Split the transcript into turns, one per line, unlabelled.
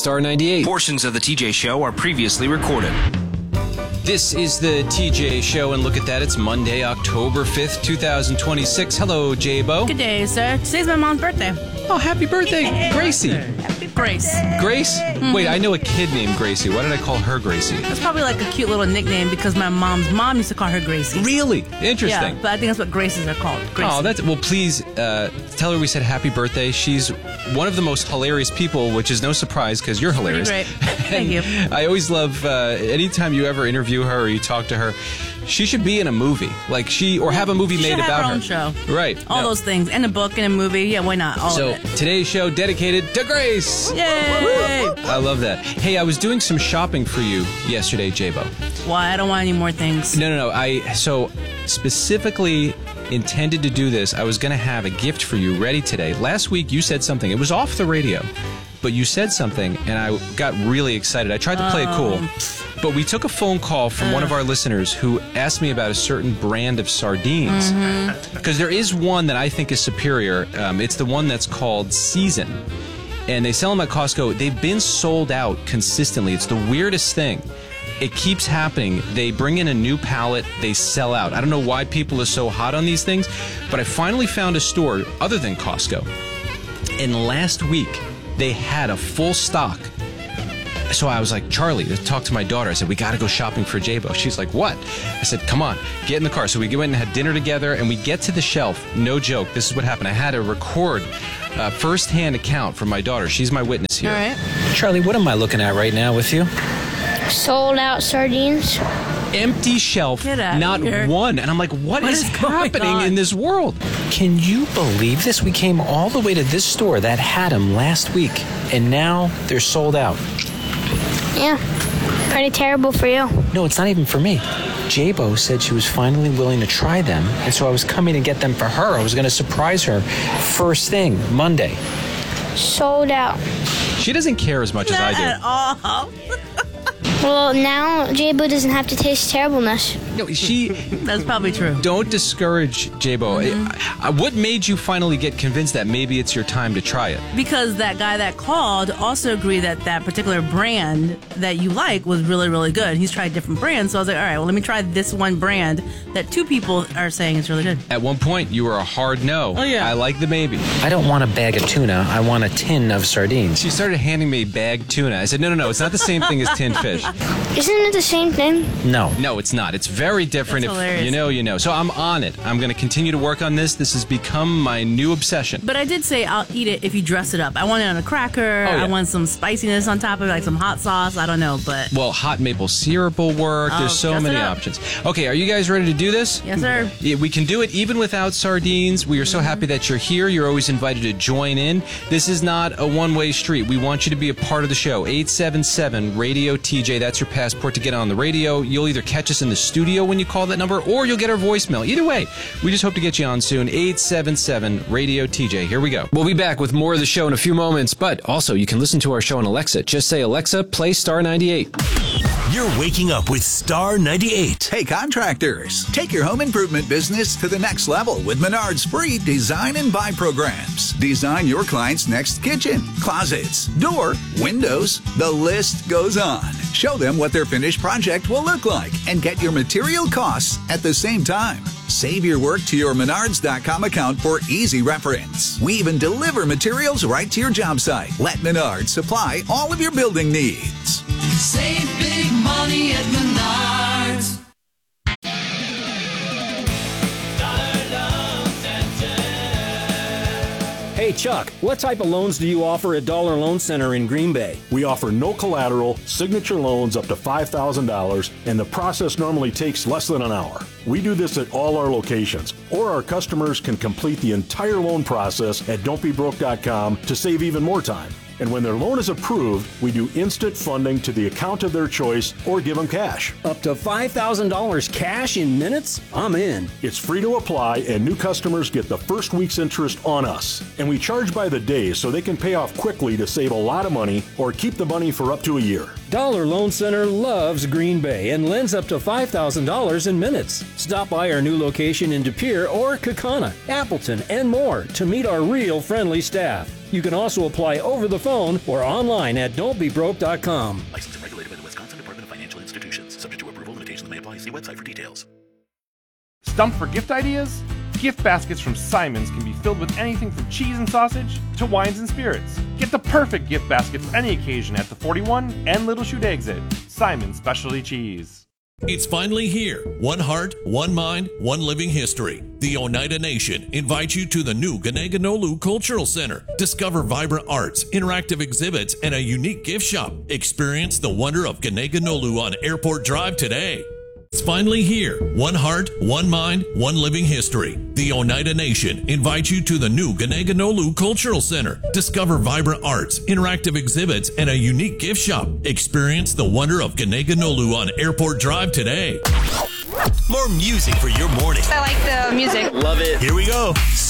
Star 98.
Portions of the TJ Show are previously recorded.
This is the TJ Show, and look at that. It's Monday, October 5th, 2026. Hello, J-Bo.
Good day, sir. Today's my mom's birthday.
Oh, happy birthday, Gracie.
Happy Grace.
Grace? Mm-hmm. Wait, I know a kid named Gracie. Why did I call her Gracie?
That's probably like a cute little nickname because my mom's mom used to call her Gracie.
Really? Interesting.
Yeah, but I think that's what Graces are called. Gracie.
Oh, well, please tell her we said happy birthday. She's one of the most hilarious people, which is no surprise because you're hilarious.
Great. Thank you.
I always love anytime you ever interview her or you talk to her. She should be in a movie, or have a movie made about her.
She should have her own show.
Right.
All those things, and a book and a movie. Yeah, why not? All of it.
So today's show dedicated to Grace.
Yay!
I love that. Hey, I was doing some shopping for you yesterday, J-Bo.
Why? I don't want any more things.
No. So specifically intended to do this. I was going to have a gift for you ready today. Last week you said something. It was off the radio, but you said something, and I got really excited. I tried to play it cool. But we took a phone call from one of our listeners who asked me about a certain brand of sardines. Because there is one that I think is superior. It's the one that's called Season. And they sell them at Costco. They've been sold out consistently. It's the weirdest thing. It keeps happening. They bring in a new pallet. They sell out. I don't know why people are so hot on these things. But I finally found a store other than Costco. And last week, they had a full stock. So I was like, Charlie, let's talk to my daughter. I said, we got to go shopping for J-Bo. She's like, what? I said, come on, get in the car. So we went and had dinner together, and we get to the shelf. No joke. This is what happened. I had to record a first-hand account from my daughter. She's my witness here.
All right.
Charlie, what am I looking at right now with you?
Sold out sardines.
Empty shelf,
Get out
not
of here.
one. And I'm like, what is happening in this world?
Can you believe this? We came all the way to this store that had them last week, and now they're sold out.
Yeah, pretty terrible for you.
No, it's not even for me. J-Bo said she was finally willing to try them, and so I was coming to get them for her. I was going to surprise her first thing, Monday.
Sold out.
She doesn't care as much as I do.
Not at all.
Well, now J-Bo doesn't have to taste terribleness.
No,
That's probably true.
Don't discourage J-Bo. What made you finally get convinced that maybe it's your time to try it?
Because that guy that called also agreed that that particular brand that you like was really, really good. He's tried different brands, so I was like, all right, well, let me try this one brand that two people are saying is really good.
At one point, you were a hard no.
Oh, yeah.
I like the maybe.
I don't want a bag of tuna. I want a tin of sardines.
She started handing me bagged tuna. I said, no, it's not the same thing as tinned fish.
Isn't it the same thing?
No.
No, it's not. It's very different.
That's
If
hilarious.
you know, you know. So I'm on it. I'm going to continue to work on this. This has become my new obsession.
But I did say I'll eat it if you dress it up. I want it on a cracker.
Oh, yeah.
I want some spiciness on top of it, like some hot sauce. I don't know, but...
Well, hot maple syrup will work. There's so
dress
many
it up.
options. Okay, are you guys ready to do this?
Yes, sir.
Yeah, we can do it even without sardines. We are so happy that you're here. You're always invited to join in. This is not a one-way street. We want you to be a part of the show. 877-RADIO-TJ. That's your passport to get on the radio. You'll either catch us in the studio when you call that number, or you'll get our voicemail. Either way, we just hope to get you on soon. 877-RADIO-TJ. Here we go. We'll be back with more of the show in a few moments, but also you can listen to our show on Alexa. Just say, Alexa, play Star 98.
You're waking up with Star 98.
Hey, contractors, take your home improvement business to the next level with Menard's free Design and Buy programs. Design your client's next kitchen, closets, door, windows, the list goes on. Show them what their finished project will look like and get your material costs at the same time. Save your work to your Menards.com account for easy reference. We even deliver materials right to your job site. Let Menards supply all of your building needs.
Save big money at Menards.
Hey Chuck, what type of loans do you offer at Dollar Loan Center in Green Bay?
We offer no collateral, signature loans up to $5,000, and the process normally takes less than an hour. We do this at all our locations, or our customers can complete the entire loan process at don'tbebroke.com to save even more time. And when their loan is approved, we do instant funding to the account of their choice or give them cash.
Up to $5,000 cash in minutes? I'm in.
It's free to apply, and new customers get the first week's interest on us. And we charge by the day so they can pay off quickly to save a lot of money or keep the money for up to a year.
Dollar Loan Center loves Green Bay and lends up to $5,000 in minutes. Stop by our new location in De Pere or Kaukauna, Appleton, and more to meet our real friendly staff. You can also apply over the phone or online at don'tbebroke.com.
Licensed and regulated by the Wisconsin Department of Financial Institutions. Subject to approval, limitations may apply. See website for details.
Stumped for gift ideas? Gift baskets from Simon's can be filled with anything from cheese and sausage to wines and spirits. Get the perfect gift basket for any occasion at the 41 and Little Chute exit. Simon's Specialty Cheese.
It's finally here. One heart, one mind, one living history. The Oneida Nation invites you to the new Ganeganolu Cultural Center. Discover vibrant arts, interactive exhibits, and a unique gift shop. Experience the wonder of Ganeganolu on Airport Drive today. It's finally here. One heart, one mind, one living history. The Oneida Nation invites you to the new Ganeganolu Cultural Center. Discover vibrant arts, interactive exhibits, and a unique gift shop. Experience the wonder of Ganeganolu on Airport Drive today.
More music for your morning.
I like the music.
Love it. Here we go.